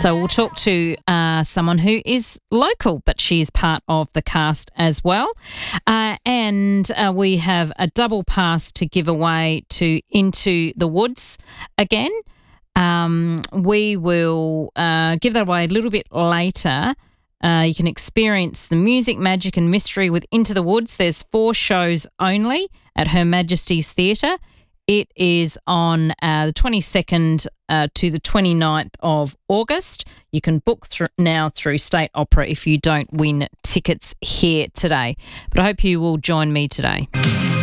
So we'll talk to someone who is local, but she's part of the cast as well. And we have a double pass to give away to Into the Woods again. We will give that away a little bit later. You can experience the music, magic and mystery with Into the Woods. There's 4 shows only at Her Majesty's Theatre. It is on the 22nd to the 29th of August. You can book now through State Opera if you don't win tickets here today. But I hope you will join me today.